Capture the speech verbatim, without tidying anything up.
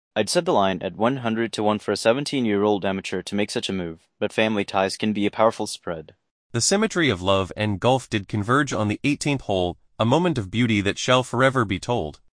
I'd set the line at one hundred to one for a seventeen-year-old amateur to make such a move, but family ties can be a powerful spread. The symmetry of love and golf did converge on the eighteenth hole, a moment of beauty that shall forever be told.